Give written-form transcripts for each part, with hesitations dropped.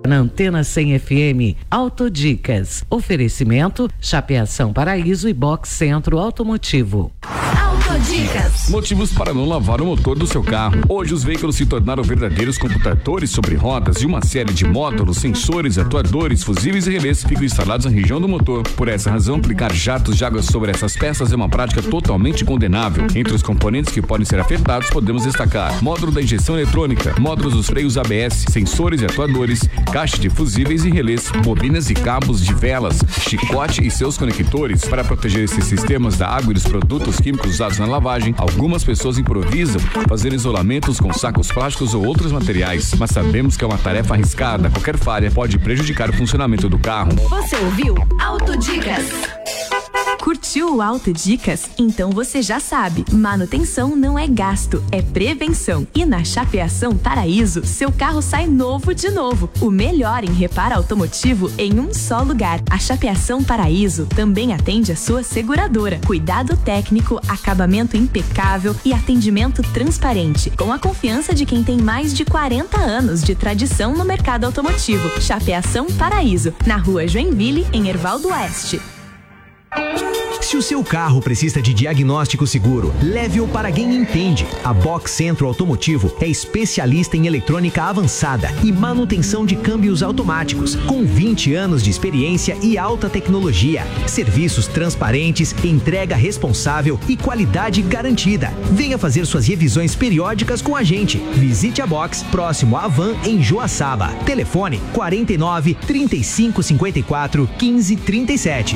Na Antena 100 FM, Autodicas. Oferecimento, Chapeação Paraíso e Box Centro Automotivo. Autodicas. Motivos para não lavar o motor do seu carro. Hoje os veículos se tornaram verdadeiros computadores sobre rodas e uma série de módulos, sensores, atuadores, fusíveis e relés ficam instalados na região do motor. Por essa razão, aplicar jatos de água sobre essas peças é uma prática totalmente condenável. Entre os componentes que podem ser afetados, podemos destacar módulo da injeção eletrônica, módulos dos freios ABS, sensores e atuadores, caixa de fusíveis e relés, bobinas e cabos de velas, chicote e seus conectores. Para proteger esses sistemas da água e dos produtos químicos usados na lavagem, algumas pessoas improvisam, fazendo isolamentos com sacos plásticos ou outros materiais, mas sabemos que é uma tarefa arriscada. Qualquer falha pode prejudicar o funcionamento do carro. Você ouviu Autodicas. Curtiu o Autodicas? Então você já sabe, manutenção não é gasto, é prevenção. E na Chapeação Paraíso, seu carro sai novo de novo. O melhor em reparo automotivo em um só lugar. A Chapeação Paraíso também atende a sua seguradora. Cuidado técnico, acabamento impecável e atendimento transparente. Com a confiança de quem tem mais de 40 anos de tradição no mercado automotivo. Chapeação Paraíso, na Rua Joinville, em Hervaldo Oeste. Se o seu carro precisa de diagnóstico seguro, leve-o para quem entende. A Box Centro Automotivo é especialista em eletrônica avançada e manutenção de câmbios automáticos, com 20 anos de experiência e alta tecnologia. Serviços transparentes, entrega responsável e qualidade garantida. Venha fazer suas revisões periódicas com a gente. Visite a Box próximo à Van em Joaçaba. Telefone 49 35 54 15 37.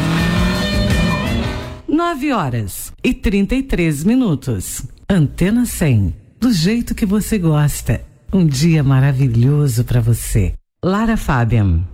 9h33. Antena 100. Do jeito que você gosta. Um dia maravilhoso para você. Lara Fabian.